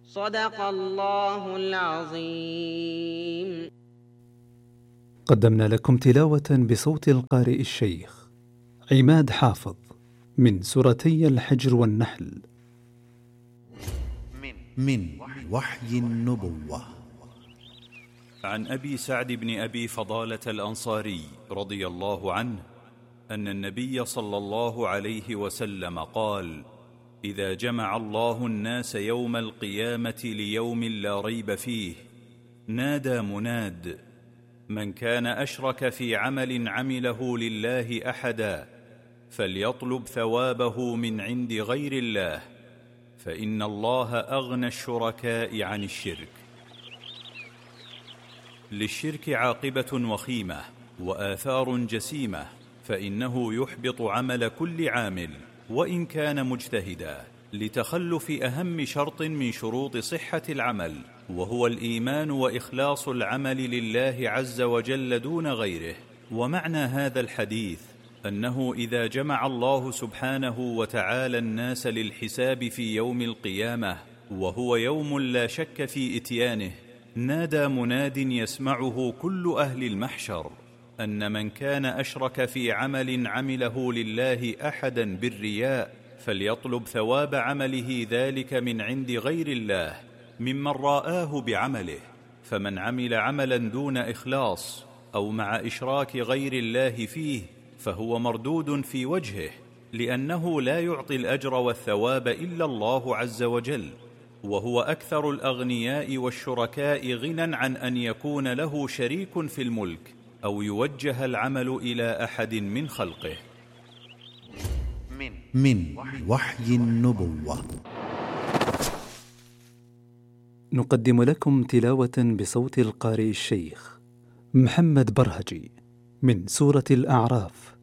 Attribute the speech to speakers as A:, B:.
A: صدق الله العظيم.
B: قدمنا لكم تلاوة بصوت القارئ الشيخ عماد حافظ من سورتي الحجر والنحل
C: من وحي النبوة.
D: عن أبي سعد بن أبي فضالة الأنصاري رضي الله عنه أن النبي صلى الله عليه وسلم قال: إذا جمع الله الناس يوم القيامة ليوم لا ريب فيه، نادى مناد: من كان أشرك في عمل عمله لله أحدا فليطلب ثوابه من عند غير الله، فإن الله أغنى الشركاء عن الشرك. للشرك عاقبة وخيمة وآثار جسيمة، فإنه يحبط عمل كل عامل وإن كان مجتهدا، لتخلف أهم شرط من شروط صحة العمل، وهو الإيمان وإخلاص العمل لله عز وجل دون غيره. ومعنى هذا الحديث أنه إذا جمع الله سبحانه وتعالى الناس للحساب في يوم القيامة، وهو يوم لا شك في إتيانه، نادى مناد يسمعه كل أهل المحشر أن من كان أشرك في عمل عمله لله أحدا بالرياء فليطلب ثواب عمله ذلك من عند غير الله ممن رآه بعمله. فمن عمل عملا دون إخلاص أو مع إشراك غير الله فيه فهو مردود في وجهه، لأنه لا يعطي الأجر والثواب إلا الله عز وجل، وهو أكثر الأغنياء والشركاء غنى عن أن يكون له شريك في الملك أو يوجه العمل إلى أحد من خلقه.
C: من وحي النبوة.
B: نقدم لكم تلاوة بصوت القارئ الشيخ محمد برهجي من سورة الأعراف